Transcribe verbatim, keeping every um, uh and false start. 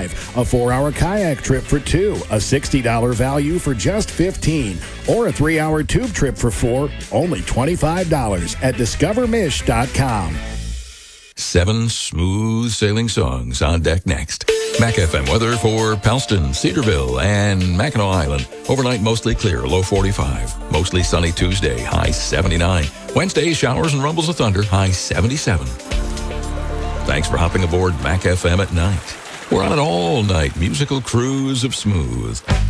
five. A four-hour kayak trip for two, a sixty dollars value for just fifteen dollars. Or a three-hour tube trip for four, only twenty-five dollars at discover mish dot com. Seven smooth sailing songs on deck next. Mac F M weather for Palston, Cedarville, and Mackinac Island. Overnight mostly clear, low forty-five. Mostly sunny Tuesday, high seventy-nine. Wednesday, showers and rumbles of thunder, high seventy-seven. Thanks for hopping aboard Mac F M at night. We're on an all-night musical cruise of smooth.